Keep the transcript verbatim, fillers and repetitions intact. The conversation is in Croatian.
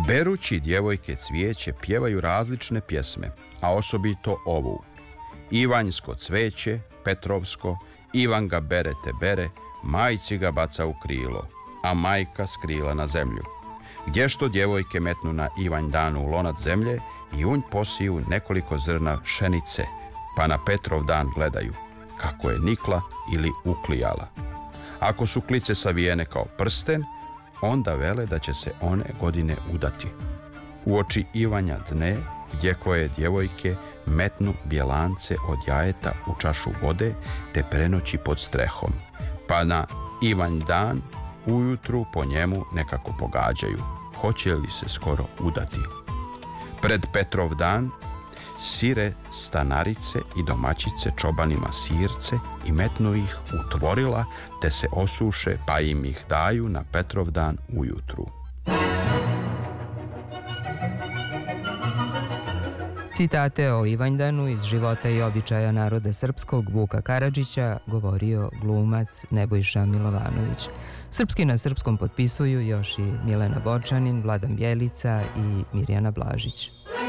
Berući djevojke cvijeće pjevaju različne pjesme, a osobito ovu: Ivanjsko cveće, Petrovsko, Ivan ga bere te bere, majci ga baca u krilo, a majka s krila na zemlju. Gdje što djevojke metnu na Ivanj dan u lonac zemlje i unj posiju nekoliko zrna pšenice, pa na Petrov dan gledaju kako je nikla ili uklijala. Ako su klice savijene kao prsten, onda vele da će se one godine udati. Uoči Ivanja dne, gdje koje djevojke metnu bjelance od jajeta u čašu vode te prenoći pod strehom, pa na Ivanj dan ujutru po njemu nekako pogađaju hoće li se skoro udati. Pred Petrov dan sire stanarice i domaćice čobanima sirce i metnu ih u tvorila te se osuše pa im ih daju na Petrov dan ujutru. Citate o Ivanjdanu iz života i običaja naroda srpskog Vuka Karadžića govorio glumac Nebojša Milovanović. Srpski na srpskom potpisuju još i Milena Bočanin, Vladan Bjelica i Mirjana Blažić.